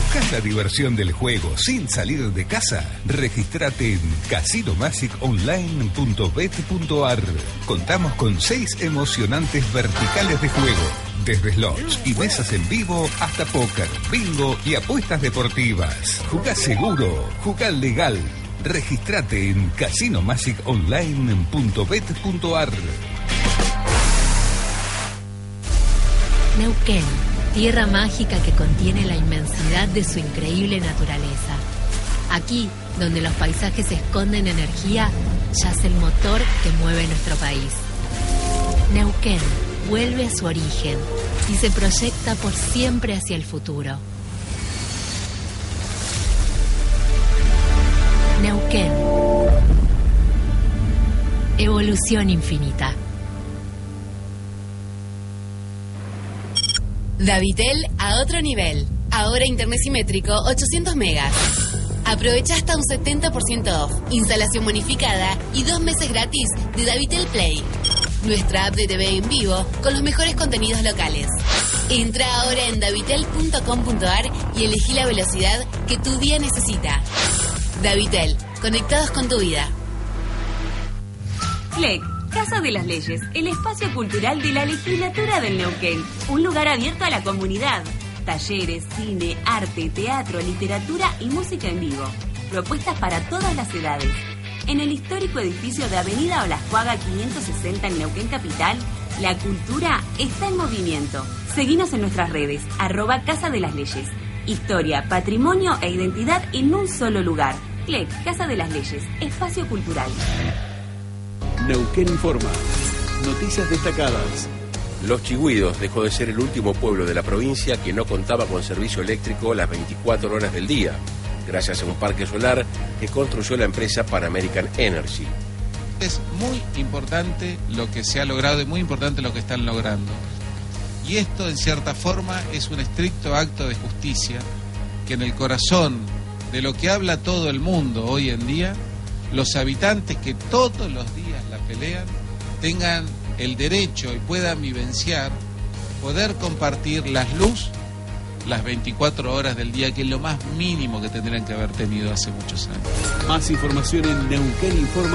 ¿Buscas la diversión del juego sin salir de casa? Regístrate en casinomagiconline.bet.ar. Contamos con 6 emocionantes verticales de juego, desde slots y mesas en vivo hasta póker, bingo y apuestas deportivas. Jugá seguro, jugá legal. Regístrate en casinomagiconline.bet.ar. Neuquén, tierra mágica que contiene la inmensidad de su increíble naturaleza. Aquí, donde los paisajes esconden energía, yace el motor que mueve nuestro país. Neuquén vuelve a su origen y se proyecta por siempre hacia el futuro. Neuquén. Evolución infinita. Davitel a otro nivel. Ahora internet simétrico 800 megas. Aprovecha hasta un 70% off, instalación bonificada y 2 meses gratis de Davitel Play. Nuestra app de TV en vivo con los mejores contenidos locales. Entra ahora en davitel.com.ar y elegí la velocidad que tu día necesita. Davitel, conectados con tu vida. FLEC, Casa de las Leyes, el espacio cultural de la legislatura del Neuquén. Un lugar abierto a la comunidad. Talleres, cine, arte, teatro, literatura y música en vivo. Propuestas para todas las edades. En el histórico edificio de Avenida Olascuaga 560 en Neuquén Capital, la cultura está en movimiento. Seguinos en nuestras redes, @Casa de las Leyes. Historia, patrimonio e identidad en un solo lugar. FLEC, Casa de las Leyes, espacio cultural. Neuquén Informa. Noticias destacadas. Los Chigüidos dejó de ser el último pueblo de la provincia que no contaba con servicio eléctrico las 24 horas del día, gracias a un parque solar que construyó la empresa Pan American Energy. Es muy importante lo que se ha logrado y muy importante lo que están logrando. Y esto, en cierta forma, es un estricto acto de justicia que en el corazón de lo que habla todo el mundo hoy en día, los habitantes que todos los días la pelean, tengan el derecho y puedan vivenciar, poder compartir las luz las 24 horas del día, que es lo más mínimo que tendrían que haber tenido hace muchos años. Más información en Neuquén Informa.